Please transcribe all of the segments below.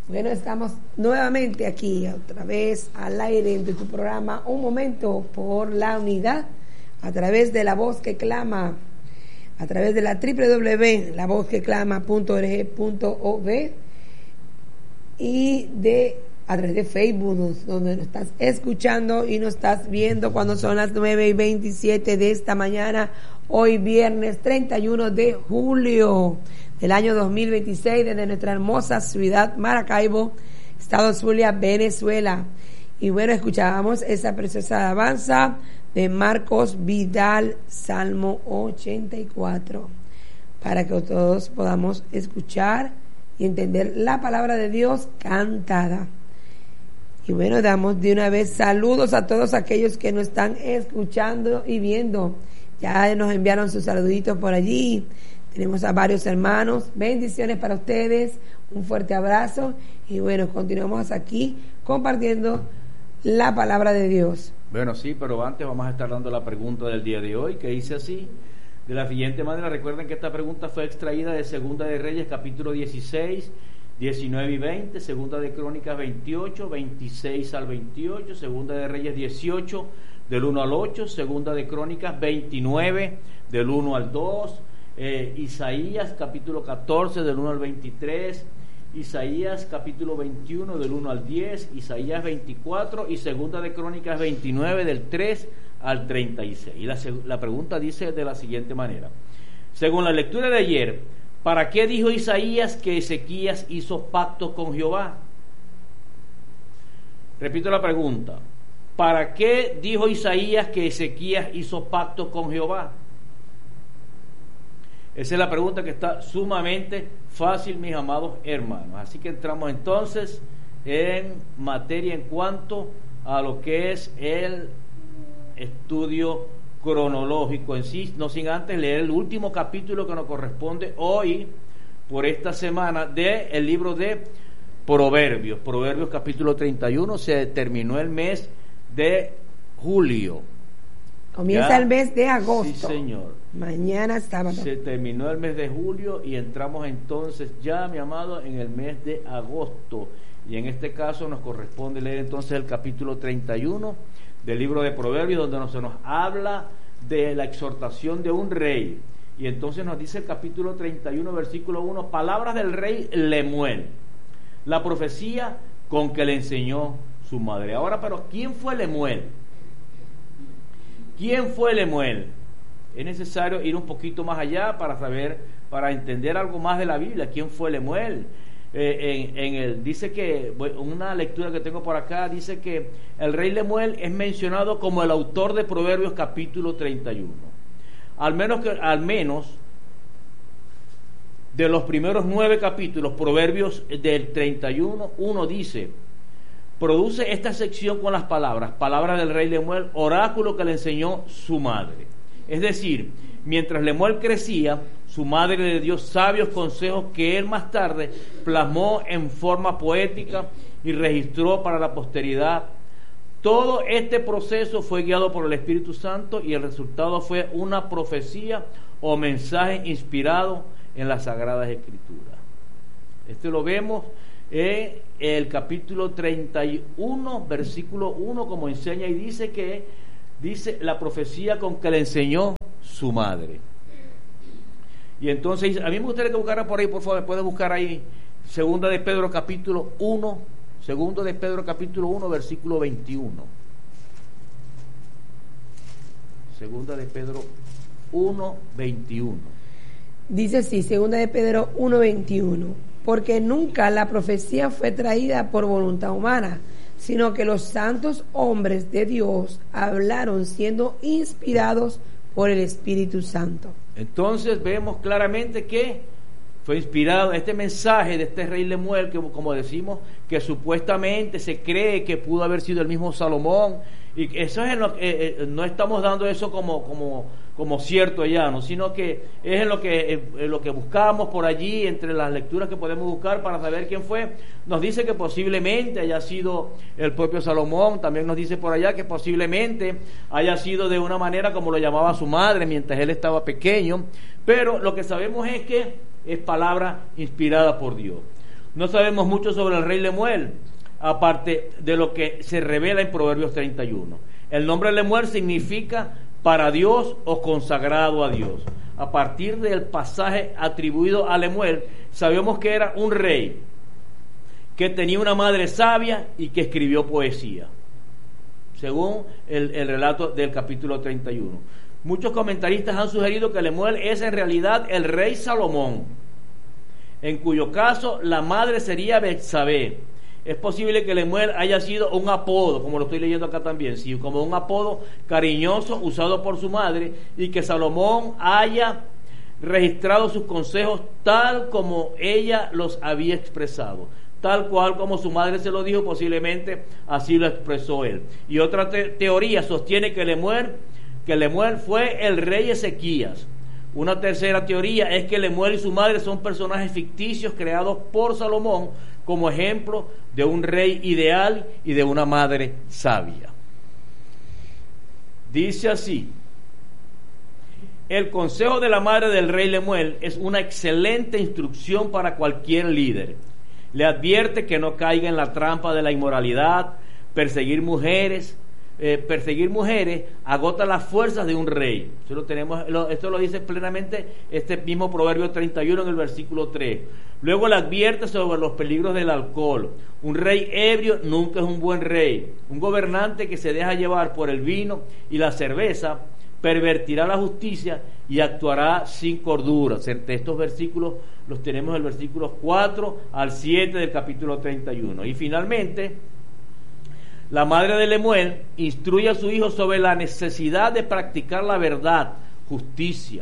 Bueno, estamos nuevamente aquí, otra vez al aire de tu programa Un Momento por la Unidad, a través de La Voz que Clama, a través de la www.lavozqueclama.org.ov y a través de Facebook, donde nos estás escuchando y nos estás viendo cuando son las 9:27 de esta mañana, hoy viernes 31 de julio del año 2026, desde nuestra hermosa ciudad Maracaibo, estado Zulia, Venezuela. Y bueno, escuchábamos esa preciosa alabanza de Marcos Vidal, Salmo 84, para que todos podamos escuchar y entender la palabra de Dios cantada. Y bueno, damos de una vez saludos a todos aquellos que nos están escuchando y viendo. Ya nos enviaron sus saluditos por allí. Tenemos a varios hermanos. Bendiciones para ustedes. Un fuerte abrazo. Y bueno, continuamos aquí compartiendo la palabra de Dios. Bueno, sí, pero antes vamos a estar dando la pregunta del día de hoy, que dice así, de la siguiente manera. Recuerden que esta pregunta fue extraída de Segunda de Reyes, capítulo 16, 19 y 20, Segunda de Crónicas 28, 26 al 28, Segunda de Reyes 18, del 1 al 8, Segunda de Crónicas 29, del 1 al 2, Isaías capítulo 14, del 1 al 23, Isaías capítulo 21, del 1 al 10, Isaías 24 y Segunda de Crónicas 29, del 3 al 36. Y la pregunta dice de la siguiente manera: según la lectura de ayer, ¿para qué dijo Isaías que Ezequías hizo pacto con Jehová? Repito la pregunta: ¿para qué dijo Isaías que Ezequías hizo pacto con Jehová? Esa es la pregunta, que está sumamente fácil, mis amados hermanos. Así que entramos entonces en materia en cuanto a lo que es el estudio cronológico en sí, no sin antes leer el último capítulo que nos corresponde hoy, por esta semana, del libro de Proverbios. Proverbios capítulo 31. Se terminó el mes de julio. Comienza el mes de agosto. Sí, señor. Mañana sábado. Se terminó el mes de julio y entramos entonces ya, mi amado, en el mes de agosto. Y en este caso nos corresponde leer entonces el capítulo 31 del libro de Proverbios, donde se nos habla de la exhortación de un rey. Y entonces nos dice el capítulo 31, versículo 1, palabras del rey Lemuel, la profecía con que le enseñó su madre. Ahora, pero ¿quién fue Lemuel? ¿Quién fue Lemuel? Es necesario ir un poquito más allá para saber, para entender algo más de la Biblia. ¿Quién fue Lemuel? Dice que, una lectura que tengo por acá, dice que el rey Lemuel es mencionado como el autor de Proverbios capítulo 31. Al menos de los primeros 9 capítulos, Proverbios del 31, uno dice: produce esta sección con las palabras del rey Lemuel, oráculo que le enseñó su madre. Es decir, mientras Lemuel crecía, su madre le dio sabios consejos que él más tarde plasmó en forma poética y registró para la posteridad. Todo este proceso fue guiado por el Espíritu Santo y el resultado fue una profecía o mensaje inspirado en las Sagradas Escrituras. Esto lo vemos en el capítulo 31, versículo 1, como enseña y dice la profecía con que le enseñó su madre. Y entonces, a mí me gustaría que buscara por ahí, por favor, puede buscar ahí, Segunda de Pedro capítulo 1, Segundo de Pedro capítulo 1, versículo 21. Segunda de Pedro 1, 21. Dice así, Segunda de Pedro 1, 21. Porque nunca la profecía fue traída por voluntad humana, sino que los santos hombres de Dios hablaron siendo inspirados por el Espíritu Santo. Entonces vemos claramente que fue inspirado este mensaje de este rey Lemuel, que como decimos, que supuestamente se cree que pudo haber sido el mismo Salomón, y eso es en lo que no estamos dando eso como cierto ya, ¿no? Sino que es en lo que buscamos por allí, entre las lecturas que podemos buscar para saber quién fue. Nos dice que posiblemente haya sido el propio Salomón. También nos dice por allá que posiblemente haya sido de una manera como lo llamaba su madre mientras él estaba pequeño, pero lo que sabemos es que es palabra inspirada por Dios. No sabemos mucho sobre el rey Lemuel, aparte de lo que se revela en Proverbios 31. El nombre Lemuel significa para Dios o consagrado a Dios. A partir del pasaje atribuido a Lemuel, sabemos que era un rey que tenía una madre sabia y que escribió poesía, según el relato del capítulo 31. Muchos comentaristas han sugerido que Lemuel es en realidad el rey Salomón, en cuyo caso la madre sería Betsabé. Es posible que Lemuel haya sido un apodo, como lo estoy leyendo acá también, sí, como un apodo cariñoso usado por su madre, y que Salomón haya registrado sus consejos tal como ella los había expresado, tal cual como su madre se lo dijo, posiblemente así lo expresó él. Y otra teoría sostiene que Lemuel fue el rey Ezequías. Una tercera teoría es que Lemuel y su madre son personajes ficticios creados por Salomón como ejemplo de un rey ideal y de una madre sabia. Dice así: el consejo de la madre del rey Lemuel es una excelente instrucción para cualquier líder. Le advierte que no caiga en la trampa de la inmoralidad. Perseguir mujeres agota las fuerzas de un rey. Esto lo dice plenamente este mismo Proverbio 31 en el versículo 3. Luego le advierte sobre los peligros del alcohol. Un rey ebrio nunca es un buen rey. Un gobernante que se deja llevar por el vino y la cerveza pervertirá la justicia y actuará sin cordura. Estos versículos los tenemos en el versículo 4 al 7 del capítulo 31. Y finalmente, la madre de Lemuel instruye a su hijo sobre la necesidad de practicar la verdad, justicia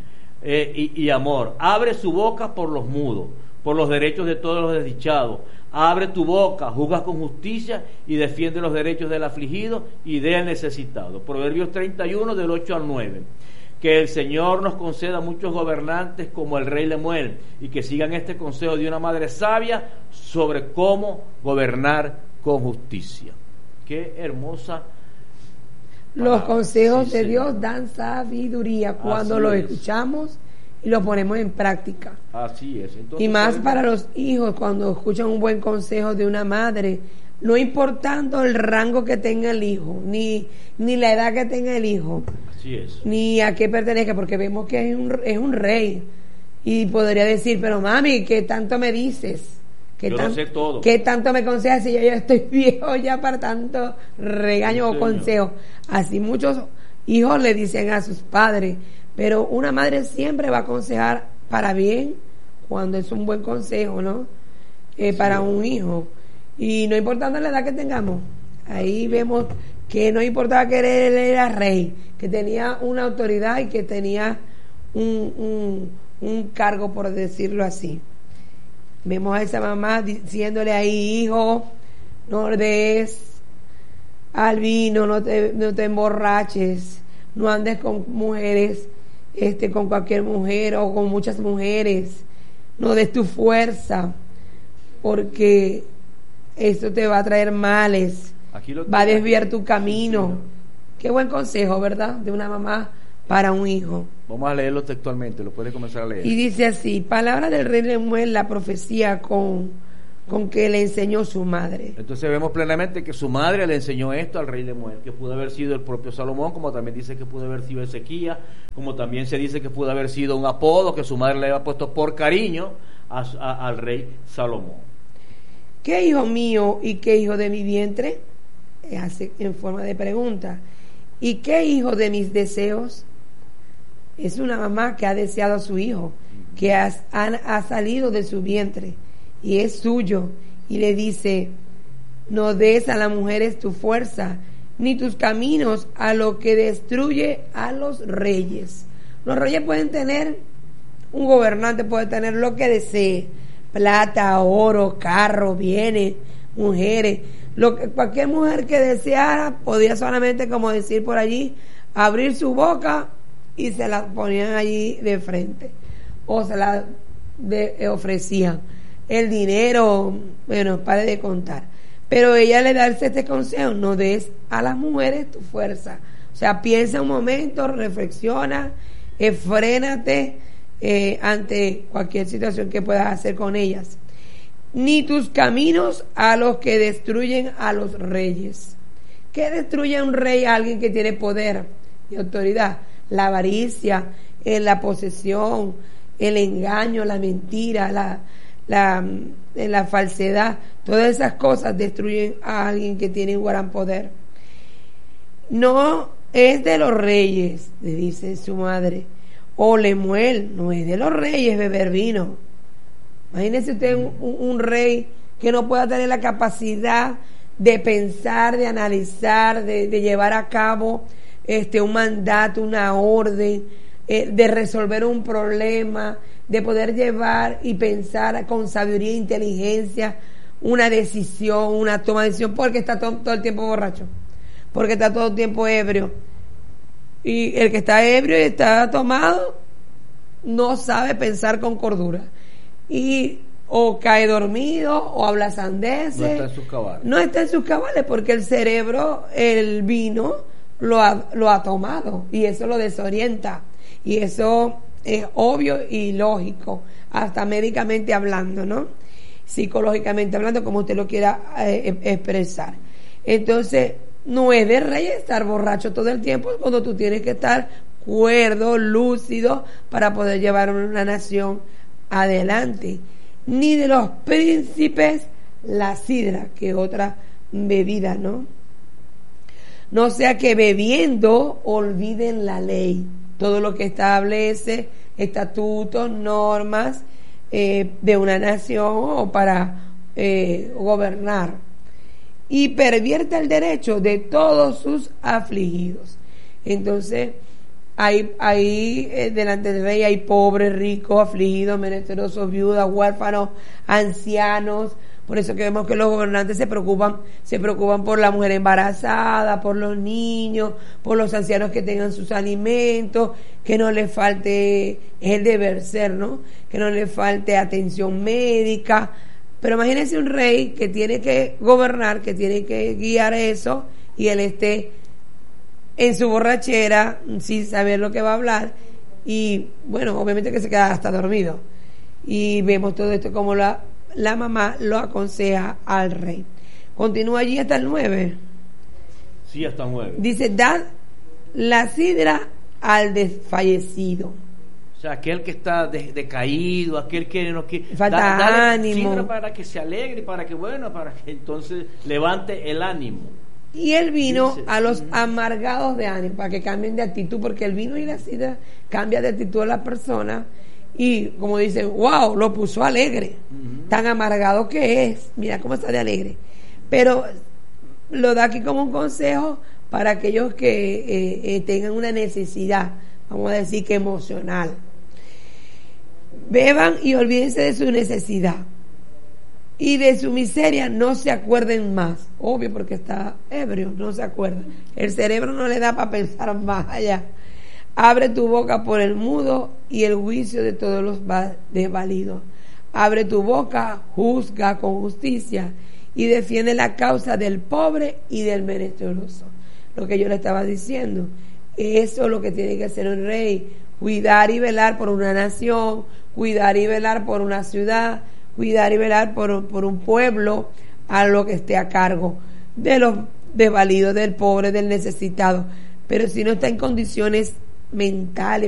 y amor. Abre su boca por los mudos, por los derechos de todos los desdichados. Abre tu boca, juzga con justicia y defiende los derechos del afligido y del necesitado. Proverbios 31 del 8 al 9. Que el Señor nos conceda muchos gobernantes como el rey Lemuel y que sigan este consejo de una madre sabia sobre cómo gobernar con justicia. Qué hermosa. Los consejos de Dios dan sabiduría cuando los escuchamos y los ponemos en práctica. Así es. Entonces, y más para los hijos, cuando escuchan un buen consejo de una madre, no importando el rango que tenga el hijo, ni la edad que tenga el hijo, así es, ni a qué pertenezca, porque vemos que es un rey y podría decir, pero mami, ¿qué tanto me dices? Yo lo sé todo. ¿Qué tanto me aconsejas si yo ya estoy viejo ya para tanto regaño o consejo? Así muchos hijos le dicen a sus padres, pero una madre siempre va a aconsejar para bien cuando es un buen consejo, ¿no? Para un hijo. Y no importando la edad que tengamos, ahí vemos que no importaba que él era rey, que tenía una autoridad y que tenía un cargo, por decirlo así. Vemos a esa mamá diciéndole ahí, hijo, no des al vino, no te emborraches, no andes con mujeres, con cualquier mujer o con muchas mujeres, no des tu fuerza, porque esto te va a traer males, va a desviar tu camino. Qué buen consejo, ¿verdad? De una mamá para un hijo. Vamos a leerlo textualmente, lo puedes comenzar a leer. Y dice así: palabra del rey Lemuel, la profecía con que le enseñó su madre. Entonces vemos plenamente que su madre le enseñó esto al rey Lemuel, que pudo haber sido el propio Salomón, como también dice que pudo haber sido Ezequías, como también se dice que pudo haber sido un apodo que su madre le había puesto por cariño al rey Salomón. ¿Qué hijo mío y qué hijo de mi vientre? Hace en forma de pregunta. ¿Y qué hijo de mis deseos? Es una mamá que ha deseado a su hijo, que ha salido de su vientre y es suyo, y le dice: no des a las mujeres tu fuerza, ni tus caminos a lo que destruye a los reyes. Los reyes pueden tener, un gobernante puede tener lo que desee: plata, oro, carro, bienes, mujeres. Cualquier mujer que deseara podía solamente, como decir por allí, abrir su boca y se la ponían allí de frente, o se la ofrecían el dinero. Bueno, pare de contar. Pero ella le da este consejo: no des a las mujeres tu fuerza. O sea, piensa un momento, reflexiona, frénate ante cualquier situación que puedas hacer con ellas. ni tus caminos a los que destruyen a los reyes. ¿Qué destruye a un rey? A alguien que tiene poder y autoridad. La avaricia, la posesión, el engaño, la mentira, la falsedad. Todas esas cosas destruyen a alguien que tiene un gran poder. No es de los reyes, le dice su madre. O Lemuel, no es de los reyes beber vino. Imagínese usted un rey que no pueda tener la capacidad de pensar, de analizar, de llevar a cabo un mandato, una orden, de resolver un problema, de poder llevar y pensar con sabiduría e inteligencia una decisión, una toma de decisión, porque está todo el tiempo borracho, porque está todo el tiempo ebrio. Y el que está ebrio y está tomado no sabe pensar con cordura. Y o cae dormido o habla sandeces. No está en sus cabales. No está en sus cabales porque el cerebro, el vino, lo ha tomado y eso lo desorienta. Y eso es obvio y lógico, hasta médicamente hablando, ¿no? Psicológicamente hablando, como usted lo quiera expresar. Entonces, no es de rey estar borracho todo el tiempo cuando tú tienes que estar cuerdo, lúcido, para poder llevar una nación adelante. Ni de los príncipes la sidra, que otra bebida, ¿no? No sea que bebiendo olviden la ley, todo lo que establece estatutos, normas de una nación o para gobernar, y pervierta el derecho de todos sus afligidos. Entonces, ahí delante del rey hay pobres, ricos, afligidos, menesterosos, viudas, huérfanos, ancianos. Por eso que vemos que los gobernantes se preocupan por la mujer embarazada, por los niños, por los ancianos que tengan sus alimentos, que no les falte, es el deber ser, ¿no? Que no les falte atención médica. Pero imagínense un rey que tiene que gobernar, que tiene que guiar eso, y él esté en su borrachera, sin saber lo que va a hablar, y bueno, obviamente que se queda hasta dormido. Y vemos todo esto como la mamá lo aconseja al rey. Continúa allí hasta el 9. Sí, hasta el 9. Dice, dad la sidra al desfallecido. O sea, aquel que está decaído, aquel que no quiere, falta ánimo, sidra para que se alegre, para que entonces levante el ánimo. Y el vino a los amargados de ánimo, para que cambien de actitud, porque el vino y la sidra cambia de actitud a la persona. Y como dicen, wow, lo puso alegre, tan amargado que es, mira cómo está de alegre. Pero lo da aquí como un consejo para aquellos que tengan una necesidad, vamos a decir que emocional. Beban y olvídense de su necesidad, y de su miseria no se acuerden más. Obvio, porque está ebrio, no se acuerda. El cerebro no le da para pensar más allá. Abre tu boca por el mudo y el juicio de todos los desvalidos. Abre tu boca, juzga con justicia y defiende la causa del pobre y del menesteroso. Lo que yo le estaba diciendo, eso es lo que tiene que hacer un rey: cuidar y velar por una nación, cuidar y velar por una ciudad, cuidar y velar por un pueblo, a lo que esté a cargo de los desvalidos, del pobre, del necesitado. Pero si no está en condiciones mentales,